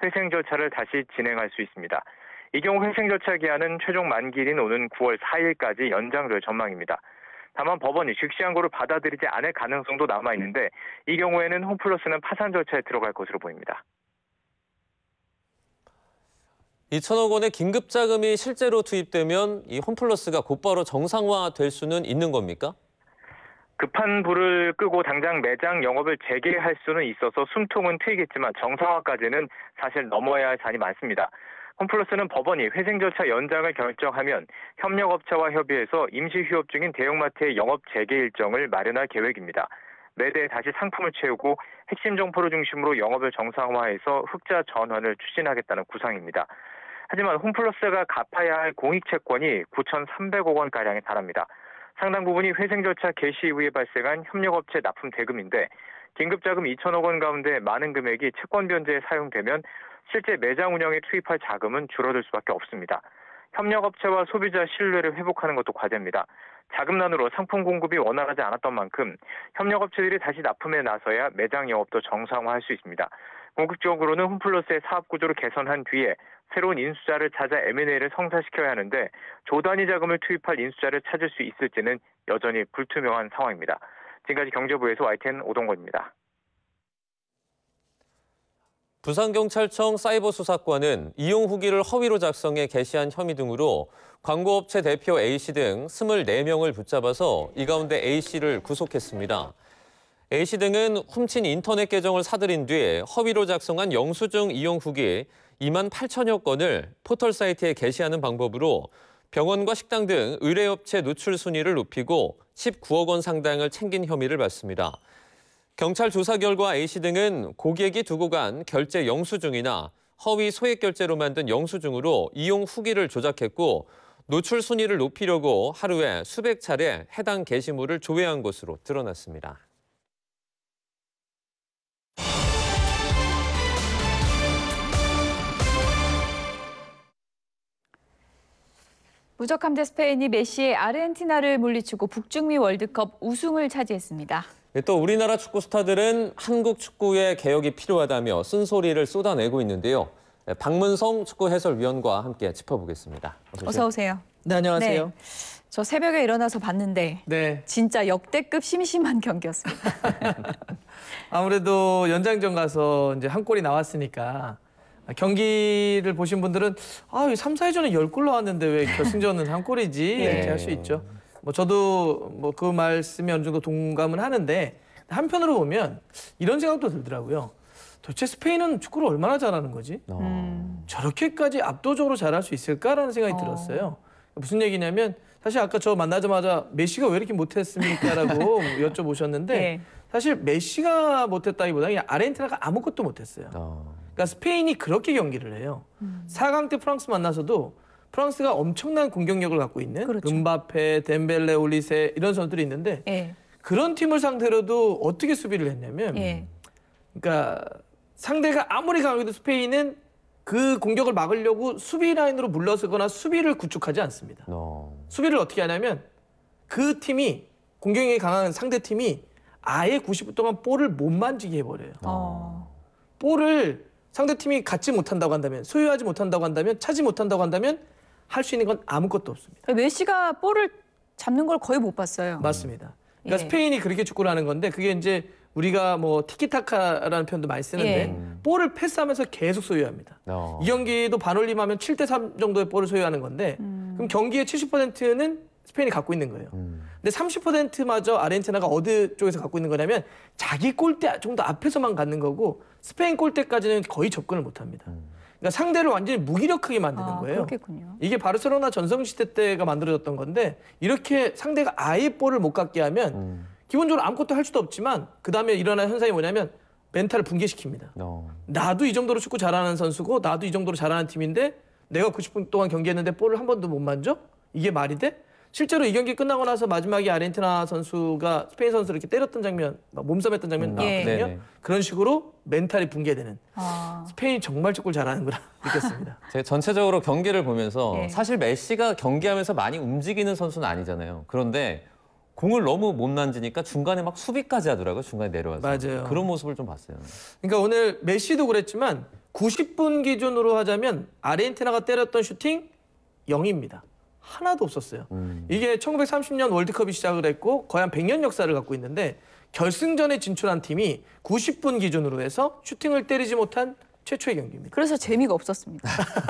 회생 절차를 다시 진행할 수 있습니다. 이 경우 회생 절차 기한은 최종 만기일인 오는 9월 4일까지 연장될 전망입니다. 다만 법원이 즉시 항고를 받아들이지 않을 가능성도 남아있는데 이 경우에는 홈플러스는 파산 절차에 들어갈 것으로 보입니다. 2천억 원의 긴급 자금이 실제로 투입되면 이 홈플러스가 곧바로 정상화될 수는 있는 겁니까? 급한 불을 끄고 당장 매장 영업을 재개할 수는 있어서 숨통은 트이겠지만 정상화까지는 사실 넘어야 할 산이 많습니다. 홈플러스는 법원이 회생 절차 연장을 결정하면 협력업체와 협의해서 임시 휴업 중인 대형마트의 영업 재개 일정을 마련할 계획입니다. 매대에 다시 상품을 채우고 핵심 점포를 중심으로 영업을 정상화해서 흑자 전환을 추진하겠다는 구상입니다. 하지만 홈플러스가 갚아야 할 공익채권이 9,300억 원가량에 달합니다. 상당 부분이 회생 절차 개시 이후에 발생한 협력업체 납품 대금인데 긴급자금 2천억 원 가운데 많은 금액이 채권 변제에 사용되면 실제 매장 운영에 투입할 자금은 줄어들 수밖에 없습니다. 협력업체와 소비자 신뢰를 회복하는 것도 과제입니다. 자금난으로 상품 공급이 원활하지 않았던 만큼 협력업체들이 다시 납품에 나서야 매장 영업도 정상화할 수 있습니다. 궁극적으로는 홈플러스의 사업 구조를 개선한 뒤에 새로운 인수자를 찾아 M&A를 성사시켜야 하는데 조단위 자금을 투입할 인수자를 찾을 수 있을지는 여전히 불투명한 상황입니다. 지금까지 경제부에서 YTN 오동건입니다. 부산경찰청 사이버수사과는 이용 후기를 허위로 작성해 게시한 혐의 등으로 광고업체 대표 A씨 등 24명을 붙잡아서 이 가운데 A씨를 구속했습니다. A씨 등은 훔친 인터넷 계정을 사들인 뒤 허위로 작성한 영수증 이용 후기 2만 8천여 건을 포털 사이트에 게시하는 방법으로 병원과 식당 등 의뢰업체 노출 순위를 높이고 19억 원 상당을 챙긴 혐의를 받습니다. 경찰 조사 결과 A씨 등은 고객이 두고 간 결제 영수증이나 허위 소액 결제로 만든 영수증으로 이용 후기를 조작했고 노출 순위를 높이려고 하루에 수백 차례 해당 게시물을 조회한 것으로 드러났습니다. 무적함대 스페인이 메시의 아르헨티나를 물리치고 북중미 월드컵 우승을 차지했습니다. 또 우리나라 축구 스타들은 한국 축구의 개혁이 필요하다며 쓴소리를 쏟아내고 있는데요. 박문성 축구 해설위원과 함께 짚어보겠습니다. 어서 오세요. 네, 안녕하세요. 네, 저 새벽에 일어나서 봤는데 네. 진짜 역대급 심심한 경기였습니다. 아무래도 연장전 가서 이제 한 골이 나왔으니까 경기를 보신 분들은 3, 4회전에 10골 나왔는데 왜 결승전은 한 골이지? 이렇게 할 수 있죠. 저도 그 말씀에 어느 정도 동감은 하는데 한편으로 보면 이런 생각도 들더라고요. 도대체 스페인은 축구를 얼마나 잘하는 거지? 저렇게까지 압도적으로 잘할 수 있을까라는 생각이 들었어요. 무슨 얘기냐면 사실 아까 저 만나자마자 메시가 왜 이렇게 못했습니까라고 여쭤보셨는데 네. 사실 메시가 못했다기보다 그냥 아르헨티나가 아무것도 못했어요. 그러니까 스페인이 그렇게 경기를 해요. 4강 때 프랑스 만나서도 프랑스가 엄청난 공격력을 갖고 있는 그렇죠. 음바페, 덴벨레, 올리세 이런 선수들이 있는데 그런 팀을 상대로도 어떻게 수비를 했냐면 그러니까 상대가 아무리 강해도 스페인은 그 공격을 막으려고 수비 라인으로 물러서거나 수비를 구축하지 않습니다. 수비를 어떻게 하냐면 그 팀이 공격력이 강한 상대 팀이 아예 90분 동안 볼을 못 만지게 해버려요. 볼을 상대팀이 갖지 못한다고 한다면, 소유하지 못한다고 한다면, 차지 못한다고 한다면 할 수 있는 건 아무것도 없습니다. 메시가 볼을 잡는 걸 거의 못 봤어요. 맞습니다. 그러니까 스페인이 그렇게 축구를 하는 건데 그게 이제 우리가 티키타카라는 표현도 많이 쓰는데 볼을 패스하면서 계속 소유합니다. 이 경기도 반올림하면 7대3 정도의 볼을 소유하는 건데 그럼 경기의 70%는 스페인이 갖고 있는 거예요. 근데 30%마저 아르헨티나가 어디 쪽에서 갖고 있는 거냐면 자기 골대 정도 앞에서만 갖는 거고 스페인 골대까지는 거의 접근을 못합니다. 그러니까 상대를 완전히 무기력하게 만드는 거예요. 그렇겠군요. 이게 바르셀로나 전성시대 때가 만들어졌던 건데 이렇게 상대가 아예 볼을 못 갖게 하면 기본적으로 아무것도 할 수도 없지만 그다음에 일어나는 현상이 뭐냐면 멘탈을 붕괴시킵니다. 나도 이 정도로 축구 잘하는 선수고 나도 이 정도로 잘하는 팀인데 내가 90분 동안 경기했는데 볼을 한 번도 못 만져? 이게 말이 돼? 실제로 이 경기 끝나고 나서 마지막에 아르헨티나 선수가 스페인 선수를 이렇게 때렸던 장면, 몸싸움했던 장면 나왔거든요. 그런 식으로 멘탈이 붕괴되는. 스페인이 정말 축구를 잘하는구나 느꼈습니다. 제가 전체적으로 경기를 보면서 사실 메시가 경기하면서 많이 움직이는 선수는 아니잖아요. 그런데 공을 너무 못 만지니까 중간에 막 수비까지 하더라고요. 중간에 내려와서. 맞아요. 그런 모습을 좀 봤어요. 그러니까 오늘 메시도 그랬지만 90분 기준으로 하자면 아르헨티나가 때렸던 슈팅 0입니다. 하나도 없었어요. 이게 1930년 월드컵이 시작을 했고 거의 한 100년 역사를 갖고 있는데 결승전에 진출한 팀이 90분 기준으로 해서 슈팅을 때리지 못한 최초의 경기입니다. 그래서 재미가 없었습니다.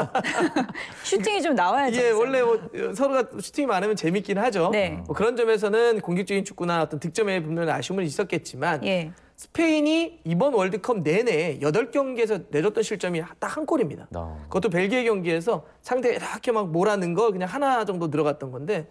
슈팅이 좀 나와야죠. 예, 원래 뭐 서로가 슈팅이 많으면 재밌긴 하죠. 네. 뭐 그런 점에서는 공격적인 축구나 어떤 득점에 분명히 아쉬움은 있었겠지만 예. 스페인이 이번 월드컵 내내 8경기에서 내줬던 실점이 딱 한 골입니다. 그것도 벨기에 경기에서 상대가 이렇게 막 몰아넣은 거 그냥 하나 정도 들어갔던 건데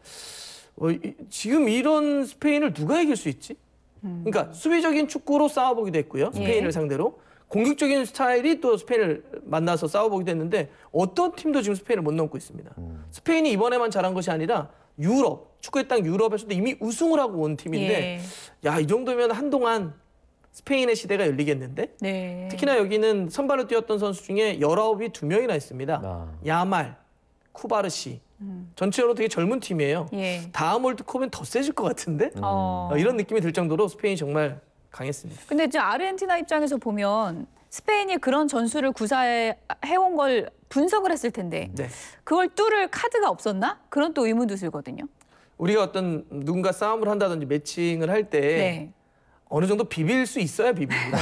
지금 이런 스페인을 누가 이길 수 있지? 그러니까 수비적인 축구로 싸워보기도 했고요. 스페인을 예. 상대로. 공격적인 스타일이 또 스페인을 만나서 싸워보기도 했는데 어떤 팀도 지금 스페인을 못 넘고 있습니다. 스페인이 이번에만 잘한 것이 아니라 유럽, 축구의 땅 유럽에서도 이미 우승을 하고 온 팀인데 예. 야, 이 정도면 한동안 스페인의 시대가 열리겠는데? 네. 특히나 여기는 선발로 뛰었던 선수 중에 19이 2명이나 있습니다. 야말, 쿠바르시. 전체적으로 되게 젊은 팀이에요. 예. 다음 월드컵은 더 세질 것 같은데? 이런 느낌이 들 정도로 스페인이 정말 강했습니다. 근데 이제 아르헨티나 입장에서 보면 스페인이 그런 전술을 구사해온 걸 분석을 했을 텐데 네. 그걸 뚫을 카드가 없었나? 그런 또 의문도 들거든요. 우리가 어떤 누군가 싸움을 한다든지 매칭을 할 때 네. 어느 정도 비빌 수 있어야 비빕니다.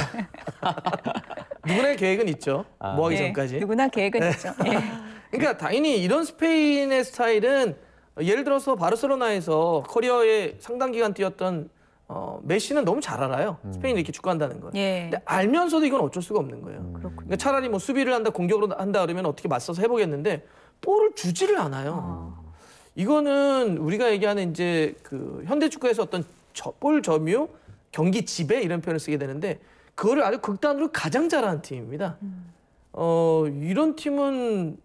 누구나의 계획은 있죠. 뭐 하기 네. 전까지. 누구나 계획은 있죠. 예. 그러니까 당연히 이런 스페인의 스타일은 예를 들어서 바르셀로나에서 커리어에 상당 기간 뛰었던 메시는 너무 잘 알아요. 스페인이 이렇게 축구한다는 걸. 예. 근데 알면서도 이건 어쩔 수가 없는 거예요. 그러니까 차라리 뭐 수비를 한다, 공격을 한다 그러면 어떻게 맞서서 해보겠는데 볼을 주지를 않아요. 이거는 우리가 얘기하는 이제 그 현대 축구에서 어떤 볼 점유, 경기 지배 이런 표현을 쓰게 되는데 그거를 아주 극단으로 가장 잘하는 팀입니다. 이런 팀은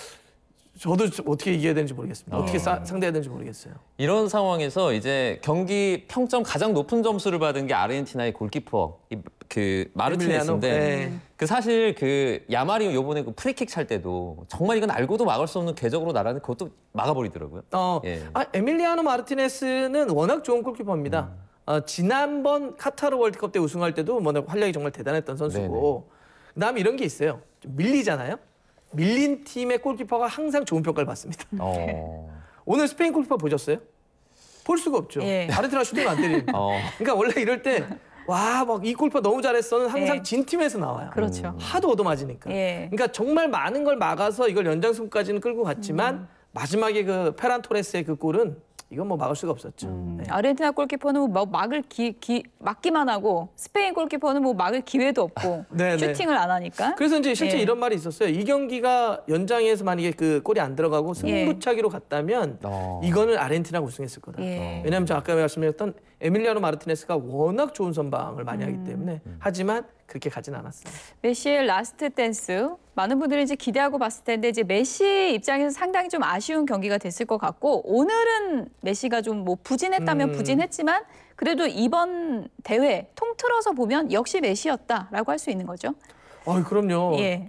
저도 어떻게 이겨야 되는지 모르겠습니다. 어떻게 상대해야 되는지 모르겠어요. 이런 상황에서 이제 경기 평점 가장 높은 점수를 받은 게 아르헨티나의 골키퍼 그 마르티네스인데 네. 그 사실 그 야말이 요번에 그 프리킥 찰 때도 정말 이건 알고도 막을 수 없는 궤적으로 날아는 그것도 막아버리더라고요. 예. 에밀리아노 마르티네스는 워낙 좋은 골키퍼입니다. 지난번 카타르 월드컵 때 우승할 때도 뭐 활약이 정말 대단했던 선수고 그다음에 이런 게 있어요. 좀 밀리잖아요. 밀린 팀의 골키퍼가 항상 좋은 평가를 받습니다. 오늘 스페인 골키퍼 보셨어요? 볼 수가 없죠. 예. 아르헨티나 슈팅을 안 때리니까. 그러니까 원래 이럴 때 와, 막 이 골키퍼 너무 잘했어는 항상 예. 진 팀에서 나와요. 그렇죠. 하도 얻어맞으니까. 예. 그러니까 정말 많은 걸 막아서 이걸 연장승까지는 끌고 갔지만 마지막에 그 페란 토레스의 그 골은 이건 뭐 막을 수가 없었죠. 네. 아르헨티나 골키퍼는 뭐 막기만 하고 스페인 골키퍼는 뭐 막을 기회도 없고 네, 네. 슈팅을 안 하니까. 그래서 이제 실제 예. 이런 말이 있었어요. 이 경기가 연장에서 만약에 그 골이 안 들어가고 승부차기로 갔다면 이거는 아르헨티나가 우승했을 거다. 예. 왜냐하면 제가 아까 말씀드렸던 에밀리아노 마르티네스가 워낙 좋은 선방을 많이 하기 때문에 하지만 그렇게 가진 않았어요. 메시의 라스트 댄스 많은 분들이 이제 기대하고 봤을 텐데 이제 메시 입장에서 상당히 좀 아쉬운 경기가 됐을 것 같고 오늘은 메시가 좀 뭐 부진했다면 부진했지만 그래도 이번 대회 통틀어서 보면 역시 메시였다라고 할 수 있는 거죠. 그럼요. 예.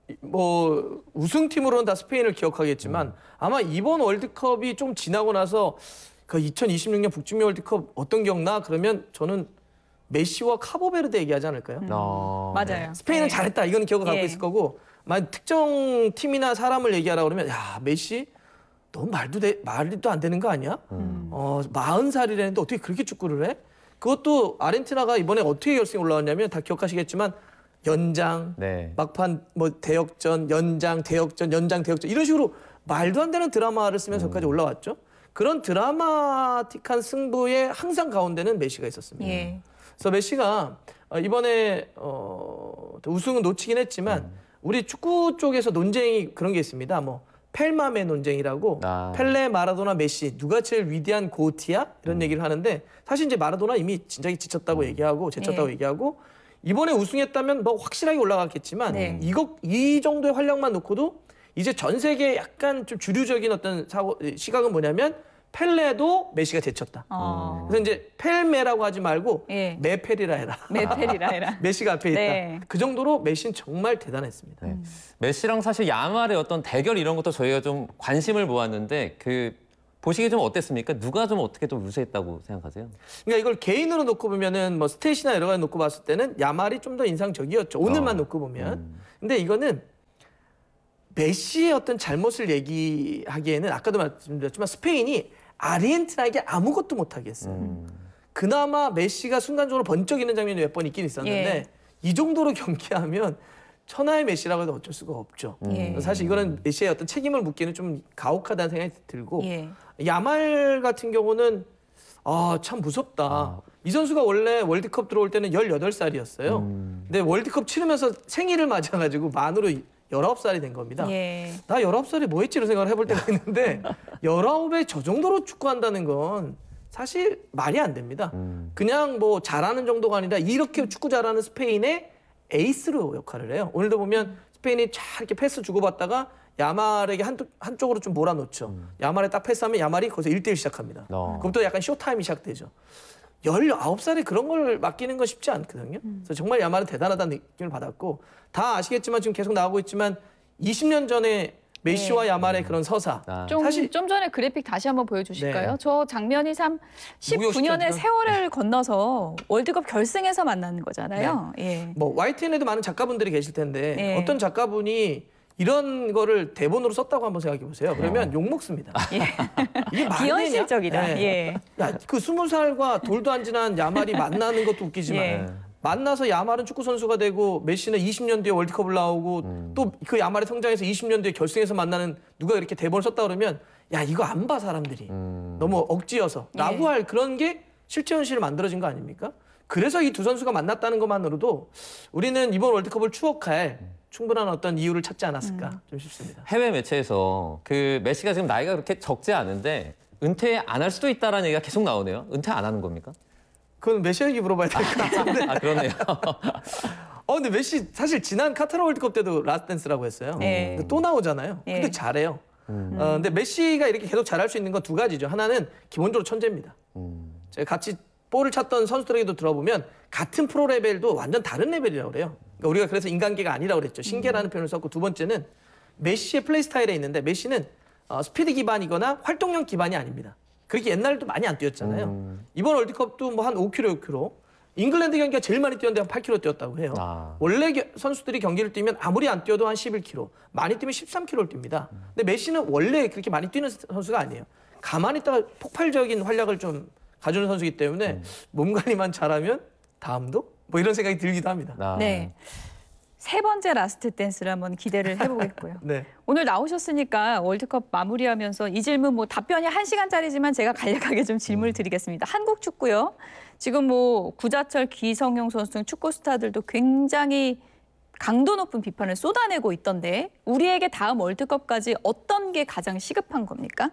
뭐 우승팀으로는 다 스페인을 기억하겠지만 아마 이번 월드컵이 좀 지나고 나서 그 2026년 북중미 월드컵 어떤 기억나? 그러면 저는 메시와 카보베르데 얘기하지 않을까요? 맞아요. 스페인은 예. 잘했다 이거는 기억을 갖고 예. 있을 거고 만약 특정 팀이나 사람을 얘기하라 그러면 야 메시 너무 말도 안 되는 거 아니야? 40살이라는데 어떻게 그렇게 축구를 해? 그것도 아르헨티나가 이번에 어떻게 결승에 올라왔냐면 다 기억하시겠지만 연장, 막판 뭐 대역전, 연장, 대역전, 연장, 대역전 이런 식으로 말도 안 되는 드라마를 쓰면서 여기까지 올라왔죠. 그런 드라마틱한 승부의 항상 가운데는 메시가 있었습니다. 예. 그래서 메시가 이번에 우승은 놓치긴 했지만 우리 축구 쪽에서 논쟁이 그런 게 있습니다. 뭐 펠마메 논쟁이라고 펠레, 마라도나, 메시 누가 제일 위대한 고티야? 이런 얘기를 하는데 사실 이제 마라도나 이미 진작에 지쳤다고 얘기하고 제쳤다고 얘기하고 이번에 우승했다면 뭐 확실하게 올라갔겠지만 이 정도의 활약만 놓고도 이제 전 세계 약간 좀 주류적인 어떤 시각은 뭐냐면 펠레도 메시가 제쳤다. 그래서 이제 펠메라고 하지 말고 메펠이라 해라. 메펠이라 해라. 메시가 앞에 있다. 네. 그 정도로 메시는 정말 대단했습니다. 메시랑 사실 야말의 어떤 대결 이런 것도 저희가 좀 관심을 모았는데 그 보시기 좀 어땠습니까? 누가 좀 어떻게 좀 우세했다고 생각하세요? 그러니까 이걸 개인으로 놓고 보면은 뭐 스탯이나 여러 가지 놓고 봤을 때는 야말이 좀 더 인상적이었죠. 오늘만 놓고 보면. 근데 이거는 메시의 어떤 잘못을 얘기하기에는 아까도 말씀드렸지만 스페인이 아르헨티나에게 아무것도 못하게 했어요. 그나마 메시가 순간적으로 번쩍이는 장면이 몇 번 있긴 있었는데 예. 이 정도로 경기하면 천하의 메시라고 해도 어쩔 수가 없죠. 예. 사실 이거는 메시의 어떤 책임을 묻기는 좀 가혹하다는 생각이 들고 예. 야말 같은 경우는 참 무섭다. 이 선수가 원래 월드컵 들어올 때는 18살이었어요. 근데 월드컵 치르면서 생일을 맞아가지고 만으로 19살이 된 겁니다. 예. 나 19살에 뭐 했지? 이런 생각을 해볼 때가 있는데 19에 저 정도로 축구한다는 건 사실 말이 안 됩니다. 그냥 뭐 잘하는 정도가 아니라 이렇게 축구 잘하는 스페인의 에이스로 역할을 해요. 오늘도 보면 스페인이 쫙 이렇게 패스 주고받다가 야말에게 한쪽으로 좀 몰아놓죠. 야말에 딱 패스하면 야말이 거기서 1대1 시작합니다. 그럼부터 약간 쇼타임이 시작되죠. 19살에 그런 걸 맡기는 건 쉽지 않거든요. 그래서 정말 야말은 대단하다는 느낌을 받았고 다 아시겠지만 지금 계속 나오고 있지만 20년 전에 메시와 야말의 그런 서사. 좀 전에 그래픽 다시 한번 보여주실까요? 네. 저 장면이 참 19년의 세월을 건너서 월드컵 결승에서 만나는 거잖아요. 네. 예. 뭐 YTN에도 많은 작가분들이 계실 텐데 네. 어떤 작가분이 이런 거를 대본으로 썼다고 한번 생각해 보세요. 그러면 욕 먹습니다. 예. 이게 말이 비현실적이다. 되냐? 예. 야, 그 20살과 돌도 안 지난 야말이 만나는 것도 웃기지만 예. 만나서 야말은 축구 선수가 되고 메시는 20년 뒤에 월드컵을 나오고 또 그 야말이 성장해서 20년 뒤에 결승에서 만나는 누가 이렇게 대본을 썼다 그러면 야 이거 안 봐 사람들이 너무 억지여서 라고 예. 할 그런 게 실제 현실로 만들어진 거 아닙니까? 그래서 이 두 선수가 만났다는 것만으로도 우리는 이번 월드컵을 추억할 충분한 어떤 이유를 찾지 않았을까 좀 싶습니다. 해외 매체에서 그 메시가 지금 나이가 그렇게 적지 않은데 은퇴 안 할 수도 있다라는 얘기가 계속 나오네요. 은퇴 안 하는 겁니까? 그건 메시에게 물어봐야 될 것 같은데. 아, 그러네요. 근데 메시 사실 지난 카타르 월드컵 때도 라스트 댄스라고 했어요. 예. 근데 또 나오잖아요. 예. 근데 잘해요. 근데 메시가 이렇게 계속 잘할 수 있는 건 두 가지죠. 하나는 기본적으로 천재입니다. 제가 같이 볼을 찾던 선수들에게도 들어보면 같은 프로 레벨도 완전 다른 레벨이라고 그래요. 그러니까 우리가 그래서 인간계가 아니라고 그랬죠. 신계라는 표현을 썼고 두 번째는 메시의 플레이 스타일에 있는데 메시는 스피드 기반이거나 활동량 기반이 아닙니다. 그렇게 옛날에도 많이 안 뛰었잖아요. 이번 월드컵도 뭐 한 5km, 6km. 잉글랜드 경기가 제일 많이 뛰었는데 한 8km 뛰었다고 해요. 원래 선수들이 경기를 뛰면 아무리 안 뛰어도 한 11km, 많이 뛰면 13km를 뜁니다. 근데 메시는 원래 그렇게 많이 뛰는 선수가 아니에요. 가만히 있다가 폭발적인 활약을 좀 가져오는 선수이기 때문에 몸 관리만 잘하면 다음도? 뭐 이런 생각이 들기도 합니다. 네. 세 번째 라스트 댄스를 한번 기대를 해보겠고요. 네. 오늘 나오셨으니까 월드컵 마무리하면서 이 질문 뭐 답변이 1시간짜리지만 제가 간략하게 좀 질문을 드리겠습니다. 한국 축구요. 지금 뭐 구자철, 기성용 선수 등 축구 스타들도 굉장히 강도 높은 비판을 쏟아내고 있던데 우리에게 다음 월드컵까지 어떤 게 가장 시급한 겁니까?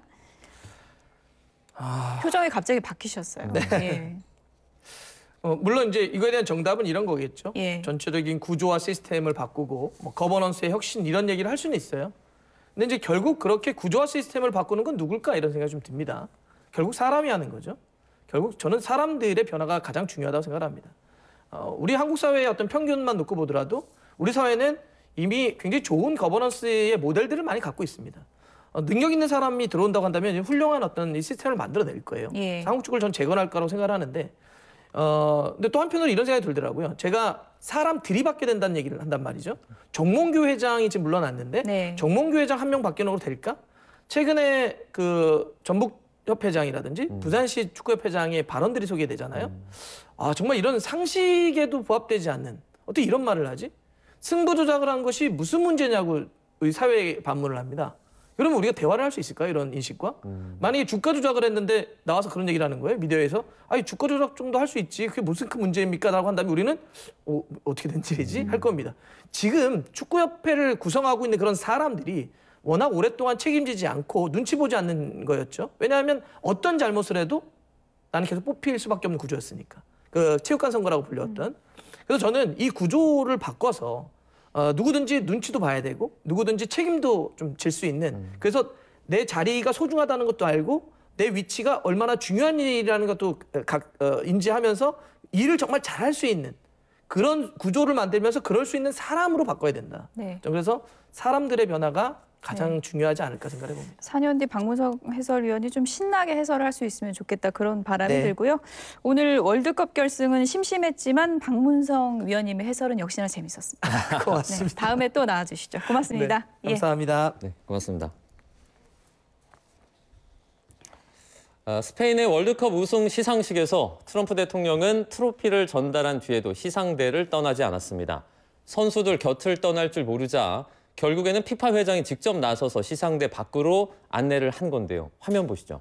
표정이 갑자기 바뀌셨어요. 네. 예. 물론 이제 이거에 대한 정답은 이런 거겠죠. 예. 전체적인 구조와 시스템을 바꾸고 뭐 거버넌스의 혁신 이런 얘기를 할 수는 있어요. 근데 이제 결국 그렇게 구조와 시스템을 바꾸는 건 누굴까 이런 생각이 좀 듭니다. 결국 사람이 하는 거죠. 결국 저는 사람들의 변화가 가장 중요하다고 생각합니다. 우리 한국 사회의 어떤 평균만 놓고 보더라도 우리 사회는 이미 굉장히 좋은 거버넌스의 모델들을 많이 갖고 있습니다. 능력 있는 사람이 들어온다고 한다면 훌륭한 어떤 이 시스템을 만들어낼 거예요. 예. 한국 축구를 전 재건할 거라고 생각을 하는데 근데 또 한편으로 이런 생각이 들더라고요. 제가 사람 들이받게 된다는 얘기를 한단 말이죠. 정몽규 회장이 지금 물러났는데 네. 정몽규 회장 한 명 바뀌는 걸로 될까? 최근에 그 전북협회장이라든지 부산시 축구협회장의 발언들이 소개되잖아요. 정말 이런 상식에도 부합되지 않는 어떻게 이런 말을 하지? 승부 조작을 한 것이 무슨 문제냐고 우리 사회에 반문을 합니다. 그러면 우리가 대화를 할 수 있을까요? 이런 인식과? 만약에 주가 조작을 했는데 나와서 그런 얘기를 하는 거예요. 미디어에서. 아니 주가 조작 정도 할 수 있지. 그게 무슨 큰 문제입니까? 라고 한다면 우리는 어떻게 된 일이지? 할 겁니다. 지금 축구협회를 구성하고 있는 그런 사람들이 워낙 오랫동안 책임지지 않고 눈치 보지 않는 거였죠. 왜냐하면 어떤 잘못을 해도 나는 계속 뽑힐 수밖에 없는 구조였으니까. 그 체육관 선거라고 불렸던. 그래서 저는 이 구조를 바꿔서 누구든지 눈치도 봐야 되고 누구든지 책임도 좀 질 수 있는 그래서 내 자리가 소중하다는 것도 알고 내 위치가 얼마나 중요한 일이라는 것도 인지하면서 일을 정말 잘할 수 있는 그런 구조를 만들면서 그럴 수 있는 사람으로 바꿔야 된다. 네. 그래서 사람들의 변화가 가장 중요하지 않을까 생각해 봅니다. 4년 뒤 박문성 해설위원이 좀 신나게 해설을 할 수 있으면 좋겠다 그런 바람이 네. 들고요. 오늘 월드컵 결승은 심심했지만 박문성 위원님의 해설은 역시나 재밌었습니다. 고맙습니다. 네, 다음에 또 나와주시죠. 고맙습니다. 네, 감사합니다. 네, 고맙습니다. 스페인의 월드컵 우승 시상식에서 트럼프 대통령은 트로피를 전달한 뒤에도 시상대를 떠나지 않았습니다. 선수들 곁을 떠날 줄 모르자 결국에는 피파 회장이 직접 나서서 시상대 밖으로 안내를 한 건데요. 화면 보시죠.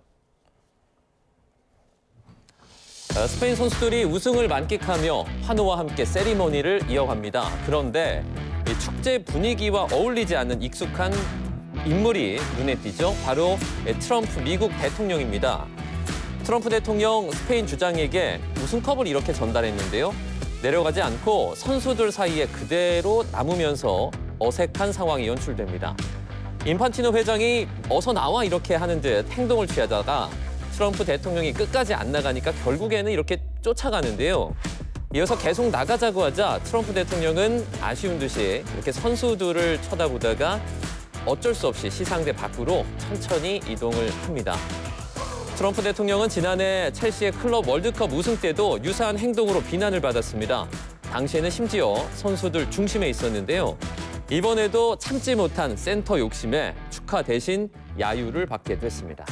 스페인 선수들이 우승을 만끽하며 환호와 함께 세리머니를 이어갑니다. 그런데 이 축제 분위기와 어울리지 않는 익숙한 인물이 눈에 띄죠. 바로 트럼프 미국 대통령입니다. 트럼프 대통령 스페인 주장에게 우승컵을 이렇게 전달했는데요. 내려가지 않고 선수들 사이에 그대로 남으면서 어색한 상황이 연출됩니다. 인판티노 회장이 어서 나와 이렇게 하는 듯 행동을 취하다가 트럼프 대통령이 끝까지 안 나가니까 결국에는 이렇게 쫓아가는데요. 이어서 계속 나가자고 하자 트럼프 대통령은 아쉬운 듯이 이렇게 선수들을 쳐다보다가 어쩔 수 없이 시상대 밖으로 천천히 이동을 합니다. 트럼프 대통령은 지난해 첼시의 클럽 월드컵 우승 때도 유사한 행동으로 비난을 받았습니다. 당시에는 심지어 선수들 중심에 있었는데요. 이번에도 참지 못한 센터 욕심에 축하 대신 야유를 받게 됐습니다.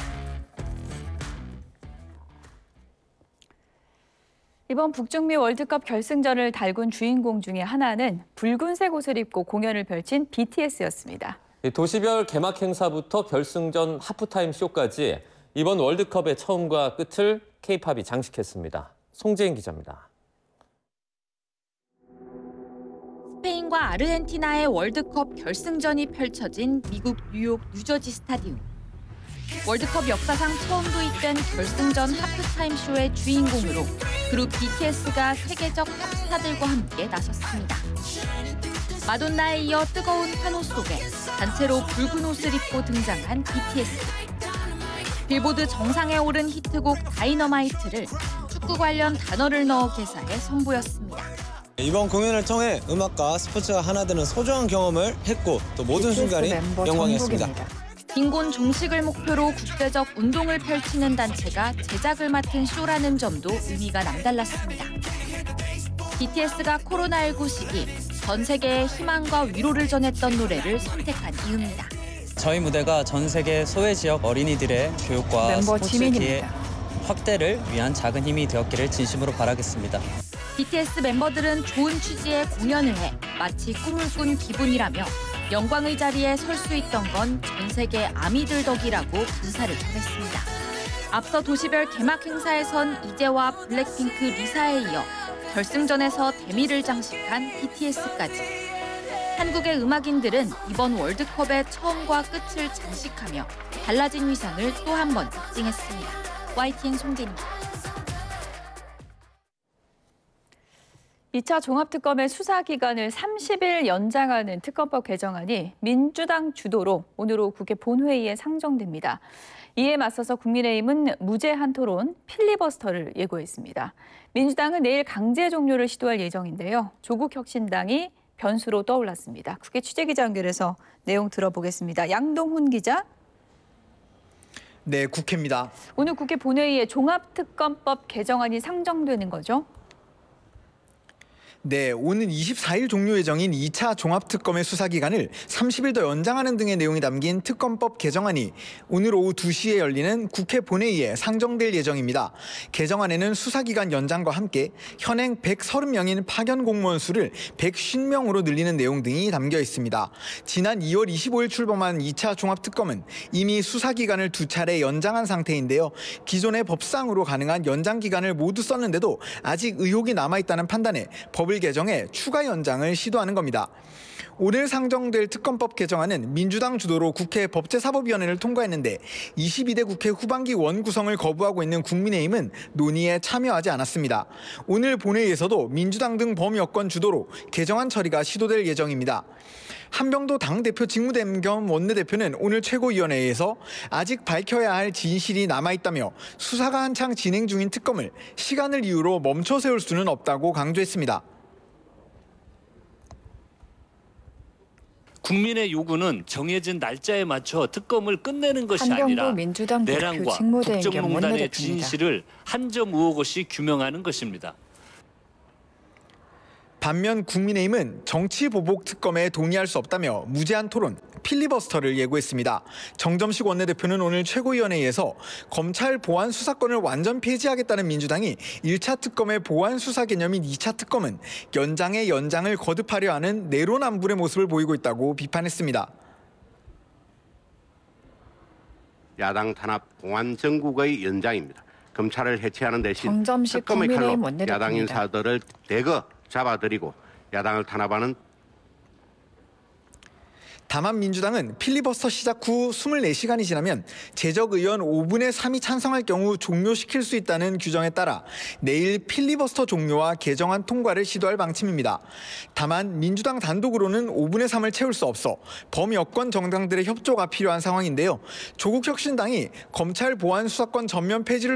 이번 북중미 월드컵 결승전을 달군 주인공 중에 하나는 붉은색 옷을 입고 공연을 펼친 BTS였습니다. 도시별 개막 행사부터 결승전 하프타임 쇼까지 이번 월드컵의 처음과 끝을 K-팝이 장식했습니다. 송재인 기자입니다. 스페인과 아르헨티나의 월드컵 결승전이 펼쳐진 미국 뉴욕 뉴저지 스타디움. 월드컵 역사상 처음 도입된 결승전 하프타임 쇼의 주인공으로 그룹 BTS가 세계적 탑스타들과 함께 나섰습니다. 마돈나에 이어 뜨거운 환호 속에 단체로 붉은 옷을 입고 등장한 BTS. 빌보드 정상에 오른 히트곡 다이너마이트를 축구 관련 단어를 넣어 개사해 선보였습니다. 이번 공연을 통해 음악과 스포츠가 하나 되는 소중한 경험을 했고 또 모든 순간이 영광이었습니다. 빈곤 종식을 목표로 국제적 운동을 펼치는 단체가 제작을 맡은 쇼라는 점도 의미가 남달랐습니다. BTS가 코로나19 시기 전 세계에 희망과 위로를 전했던 노래를 선택한 이유입니다. 저희 무대가 전 세계 소외 지역 어린이들의 교육과 스포츠 기회 확대를 위한 작은 힘이 되었기를 진심으로 바라겠습니다. BTS 멤버들은 좋은 취지의 공연을 해 마치 꿈을 꾼 기분이라며 영광의 자리에 설 수 있던 건 전 세계 아미들 덕이라고 감사를 전했습니다. 앞서 도시별 개막 행사에선 이재와 블랙핑크 리사에 이어 결승전에서 데미를 장식한 BTS까지. 한국의 음악인들은 이번 월드컵의 처음과 끝을 장식하며 달라진 위상을 또 한 번 입증했습니다. YTN 송재입니다. 2차 종합특검의 수사 기간을 30일 연장하는 특검법 개정안이 민주당 주도로 오늘 오후 국회 본회의에 상정됩니다. 이에 맞서서 국민의힘은 무제한 토론, 필리버스터를 예고했습니다. 민주당은 내일 강제 종료를 시도할 예정인데요. 조국혁신당이 변수로 떠올랐습니다. 국회 취재기자 연결해서 내용 들어보겠습니다. 양동훈 기자. 네, 국회입니다. 오늘 국회 본회의에 종합특검법 개정안이 상정되는 거죠? 네, 오는 24일 종료 예정인 2차 종합특검의 수사기간을 30일 더 연장하는 등의 내용이 담긴 특검법 개정안이 오늘 오후 2시에 열리는 국회 본회의에 상정될 예정입니다. 개정안에는 수사기간 연장과 함께 현행 130명인 파견 공무원 수를 150명으로 늘리는 내용 등이 담겨 있습니다. 지난 2월 25일 출범한 2차 종합특검은 이미 수사기간을 2차례 연장한 상태인데요. 기존의 법상으로 가능한 연장기간을 모두 썼는데도 아직 의혹이 남아있다는 판단에 법을 개정해 추가 연장을 시도하는 겁니다. 오늘 상정될 특검법 개정안은 민주당 주도로 국회 법제사법위원회를 통과했는데 22대 국회 후반기 원구성을 거부하고 있는 국민의힘은 논의에 참여하지 않았습니다. 오늘 본회의에서도 민주당 등 범여권 주도로 개정안 처리가 시도될 예정입니다. 한병도 당대표 직무대행 겸 원내대표는 오늘 최고위원회에서 아직 밝혀야 할 진실이 남아있다며 수사가 한창 진행 중인 특검을 시간을 이유로 멈춰 세울 수는 없다고 강조했습니다. 국민의 요구는 정해진 날짜에 맞춰 특검을 끝내는 것이 아니라 민주당 내란과 국정농단의 진실을 한 점 의혹 없이 규명하는 것입니다. 반면 국민의힘은 정치보복 특검에 동의할 수 없다며 무제한 토론, 필리버스터를 예고했습니다. 정점식 원내대표는 오늘 최고위원회에서 검찰 보안 수사권을 완전 폐지하겠다는 민주당이 1차 특검의 보안 수사 개념인 2차 특검은 연장의 연장을 거듭하려 하는 내로남불의 모습을 보이고 있다고 비판했습니다. 야당 탄압 공안 정국의 연장입니다. 검찰을 해체하는 대신 정점식 특검의 칼로 국민의힘 원내대표입니다. 야당 인사들을 대거 잡아들이고 야당을 탄압하는. 다만 민주당은 필리버스터 시작 후 24시간이 지나면 재적 의원 5분의 3이 찬성할 경우 종료시킬 수 있다는 규정에 따라 내일 필리버스터 종료와 개정안 통과를 시도할 방침입니다. 다만 민주당 단독으로는 5분의 3을 채울 수 없어 범여권 정당들의 협조가 필요한 상황인데요. 조국혁신당이 검찰 보안 수사권 전면 폐지를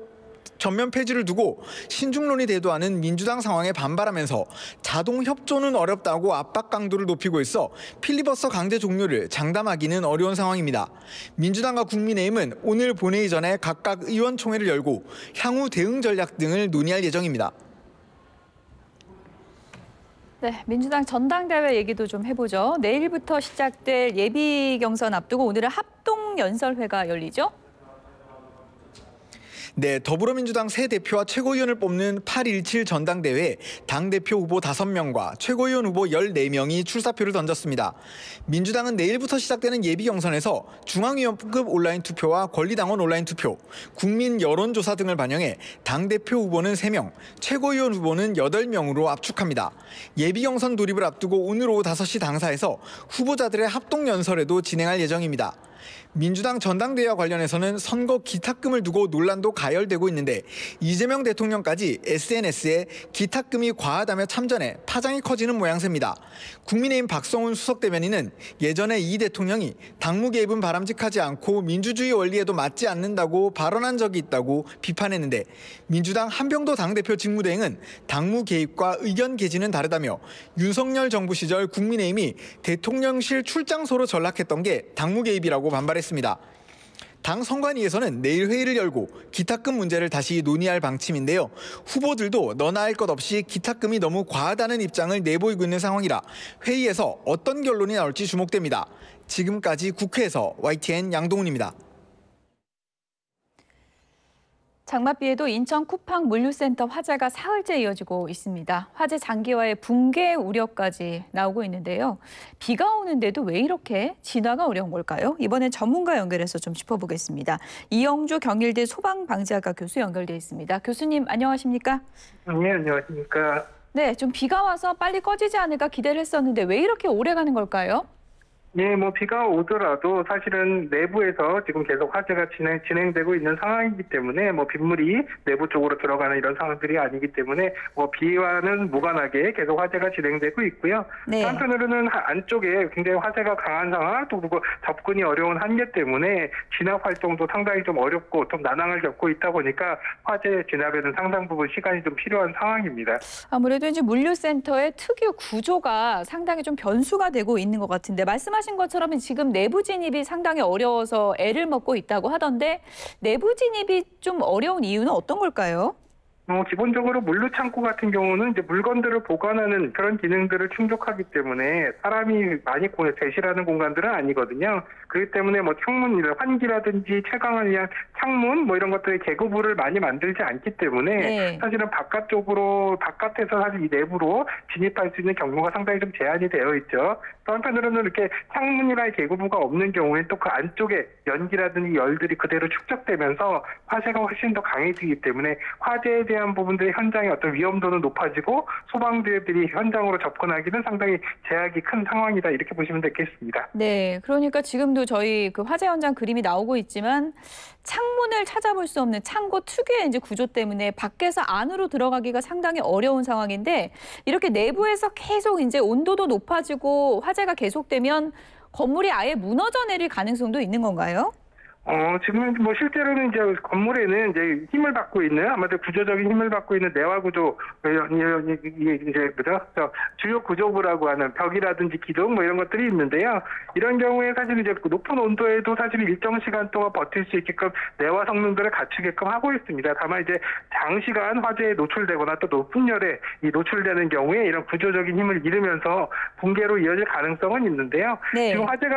두고 신중론이 대두하는 민주당 상황에 반발하면서 자동 협조는 어렵다고 압박 강도를 높이고 있어 필리버스터 강제 종료를 장담하기는 어려운 상황입니다. 민주당과 국민의힘은 오늘 본회의 전에 각각 의원총회를 열고 향후 대응 전략 등을 논의할 예정입니다. 네, 민주당 전당대회 얘기도 좀 해보죠. 내일부터 시작될 예비 경선 앞두고 오늘은 합동연설회가 열리죠? 네, 더불어민주당 새 대표와 최고위원을 뽑는 8.17 전당대회에 당대표 후보 5명과 최고위원 후보 14명이 출사표를 던졌습니다. 민주당은 내일부터 시작되는 예비 경선에서 중앙위원급 온라인 투표와 권리당원 온라인 투표, 국민 여론조사 등을 반영해 당대표 후보는 3명, 최고위원 후보는 8명으로 압축합니다. 예비 경선 돌입을 앞두고 오늘 오후 5시 당사에서 후보자들의 합동연설회도 진행할 예정입니다. 민주당 전당대회와 관련해서는 선거 기탁금을 두고 논란도 가열되고 있는데 이재명 대통령까지 SNS에 기탁금이 과하다며 참전해 파장이 커지는 모양새입니다. 국민의힘 박성훈 수석대변인은 예전에 이 대통령이 당무 개입은 바람직하지 않고 민주주의 원리에도 맞지 않는다고 발언한 적이 있다고 비판했는데 민주당 한병도 당대표 직무대행은 당무 개입과 의견 개진은 다르다며 윤석열 정부 시절 국민의힘이 대통령실 출장소로 전락했던 게 당무 개입이라고 반발했습니다. 당 선관위에서는 내일 회의를 열고 기탁금 문제를 다시 논의할 방침인데요. 후보들도 너나 할 것 없이 기탁금이 너무 과하다는 입장을 내보이고 있는 상황이라 회의에서 어떤 결론이 나올지 주목됩니다. 지금까지 국회에서 YTN 양동훈입니다. 장맛비에도 인천 쿠팡 물류센터 화재가 사흘째 이어지고 있습니다. 화재 장기화의 붕괴 우려까지 나오고 있는데요. 비가 오는데도 왜 이렇게 진화가 어려운 걸까요? 이번엔 전문가 연결해서 좀 짚어보겠습니다. 이영주 경일대 소방방지학과 교수 연결돼 있습니다. 교수님 안녕하십니까? 네, 안녕하십니까? 네, 좀 비가 와서 빨리 꺼지지 않을까 기대를 했었는데 왜 이렇게 오래 가는 걸까요? 예, 비가 오더라도 사실은 내부에서 지금 계속 화재가 진행되고 있는 상황이기 때문에 빗물이 내부 쪽으로 들어가는 이런 상황들이 아니기 때문에 비와는 무관하게 계속 화재가 진행되고 있고요. 네. 한편으로는 안쪽에 굉장히 화재가 강한 상황, 또 그리고 접근이 어려운 한계 때문에 진압 활동도 상당히 좀 어렵고 좀 난항을 겪고 있다 보니까 화재 진압에는 상당 부분 시간이 좀 필요한 상황입니다. 아무래도 이제 물류센터의 특유 구조가 상당히 좀 변수가 되고 있는 것 같은데 말씀하신 것처럼 지금 내부 진입이 상당히 어려워서 애를 먹고 있다고 하던데 내부 진입이 좀 어려운 이유는 어떤 걸까요? 기본적으로 물류 창고 같은 경우는 이제 물건들을 보관하는 그런 기능들을 충족하기 때문에 사람이 많이 대실하는 공간들은 아니거든요. 그렇기 때문에 창문이나 환기라든지 채광을 위한 창문 이런 것들의 개구부를 많이 만들지 않기 때문에 네. 사실은 바깥에서 사실 이 내부로 진입할 수 있는 경로가 상당히 좀 제한이 되어 있죠. 또 한편으로는 이렇게 창문이나 개구부가 없는 경우에는 또 그 안쪽에 연기라든지 열들이 그대로 축적되면서 화재가 훨씬 더 강해지기 때문에 화재에 대한 부분들의 현장의 어떤 위험도는 높아지고 소방대들이 현장으로 접근하기는 상당히 제약이 큰 상황이다 이렇게 보시면 되겠습니다. 네, 그러니까 지금도 저희 그 화재 현장 그림이 나오고 있지만 창문을 찾아볼 수 없는 창고 특유의 이제 구조 때문에 밖에서 안으로 들어가기가 상당히 어려운 상황인데 이렇게 내부에서 계속 이제 온도도 높아지고 화재가 계속되면 건물이 아예 무너져 내릴 가능성도 있는 건가요? 지금 뭐 실제로는 이제 건물에는 이제 힘을 받고 있는 아마도 구조적인 힘을 받고 있는 내화 구조 이제 그죠? 주요 구조부라고 하는 벽이라든지 기둥 뭐 이런 것들이 있는데요. 이런 경우에 사실 이제 높은 온도에도 사실 일정 시간 동안 버틸 수 있게끔 내화 성능들을 갖추게끔 하고 있습니다. 다만 이제 장시간 화재에 노출되거나 또 높은 열에 노출되는 경우에 이런 구조적인 힘을 잃으면서 붕괴로 이어질 가능성은 있는데요. 네. 지금 화재가